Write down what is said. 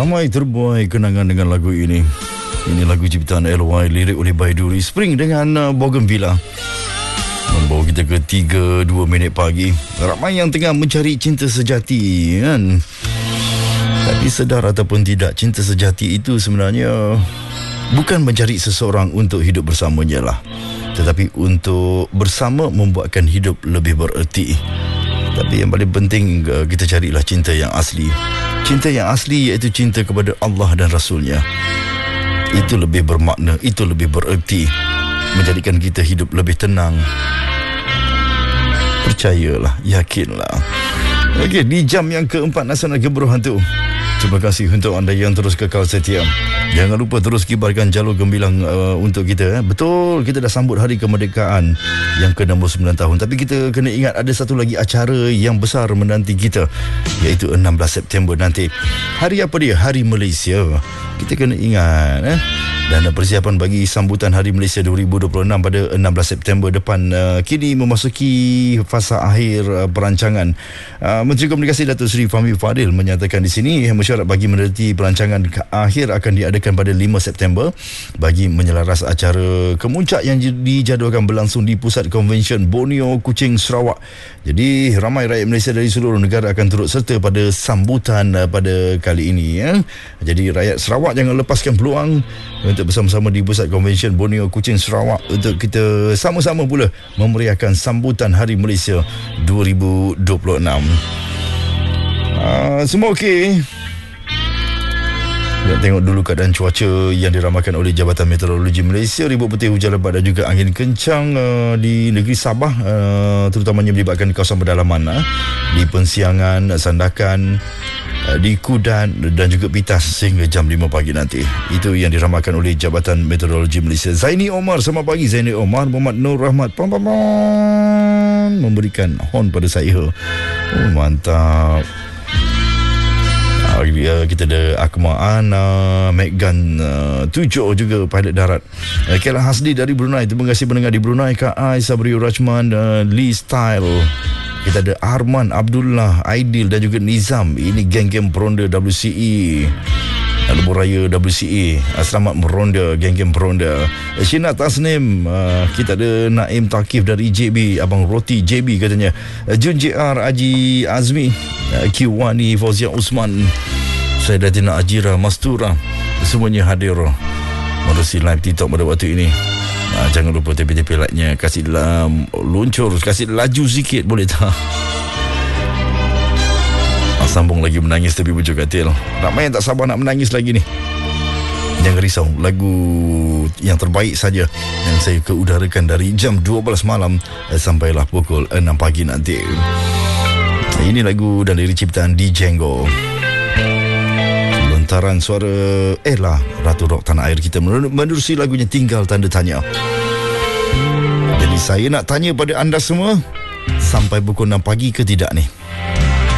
Ramai terbuai kenangan dengan lagu ini. Ini lagu ciptaan LY, lirik oleh Baiduri, Spring dengan Bougainvillea. Membawa kita ke 3.2 minit pagi. Ramai yang tengah mencari cinta sejati, kan? Tapi sedar ataupun tidak, cinta sejati itu sebenarnya bukan mencari seseorang untuk hidup bersamanya lah, tetapi untuk bersama membuatkan hidup lebih bererti. Tapi yang paling penting, kita carilah cinta yang asli. Cinta yang asli iaitu cinta kepada Allah dan Rasulnya. Itu lebih bermakna, itu lebih bererti, menjadikan kita hidup lebih tenang. Percayalah, yakinlah. Okey, di jam yang keempat Nasional Geburu Hantu. Terima kasih untuk anda yang terus kekal setia. Jangan lupa terus kibarkan jalur gembilang untuk kita. Betul, kita dah sambut Hari Kemerdekaan yang ke-69 tahun. Tapi kita kena ingat ada satu lagi acara yang besar menanti kita, iaitu 16 September nanti. Hari apa dia? Hari Malaysia. Kita kena ingat dan persiapan bagi sambutan Hari Malaysia 2026 pada 16 September depan kini memasuki fasa akhir perancangan. Menteri Komunikasi Datuk Seri Fahmi Fadil menyatakan di sini mesyuarat bagi menerti perancangan akhir akan diadakan pada 5 September bagi menyelaras acara kemuncak yang dijadualkan berlangsung di Pusat Konvensyen Borneo Kuching Sarawak. Jadi ramai rakyat Malaysia dari seluruh negara akan turut serta pada sambutan pada kali ini. Jadi rakyat Sarawak jangan lepaskan peluang untuk bersama-sama di Pusat Konvensyen Borneo Kuching Sarawak untuk kita sama-sama pula memeriahkan sambutan Hari Malaysia 2026. Semua okey? Kita tengok dulu keadaan cuaca yang diramalkan oleh Jabatan Meteorologi Malaysia. Ribut putih, hujan lebat dan juga angin kencang di negeri Sabah, terutamanya melibatkan kawasan pedalaman, di Pensiangan, Sandakan, di Kudat dan juga Pitas sehingga jam 5 pagi nanti. Itu yang diramalkan oleh Jabatan Meteorologi Malaysia. Zaini Omar, selamat pagi Zaini Omar. Muhammad Nur Rahmat memberikan horn pada saya. Oh, mantap. Kita ada Akmal Ana, Megan 7 juga pilot darat. Kela Hasdi dari Brunei, terima kasih pendengar di Brunei. Kak Ai, Sabri Rajman, Lee Style. Kita ada Arman, Abdullah, Aidil dan juga Nizam. Ini geng-geng peronda WCE, Lebuh Raya WCE. Selamat meronda geng-geng peronda. Syina Tasnim, kita ada Naim Takif dari JB, Abang Roti JB katanya. Jun JR, Haji Azmi, Kiwani, Fauzia Usman, Saidatina Ajira Mastura, semuanya hadir menerusi live TikTok pada waktu ini. Jangan lupa tepi-tepi like-nya, kasih luncur, kasih laju sikit, boleh tak? Sambung lagi menangis tapi bujuk katil. Ramai yang tak sabar nak menangis lagi ni. Jangan risau, lagu yang terbaik saja yang saya keudarakan dari jam 12 malam sampailah pukul 6 pagi nanti. Ini lagu dan lirik ciptaan Django. Lontaran suara Ella, Ratu Rock Tanah Air kita menerusi lagunya Tinggal Tanda Tanya. Jadi saya nak tanya pada anda semua, sampai pukul 6 pagi ke tidak ni?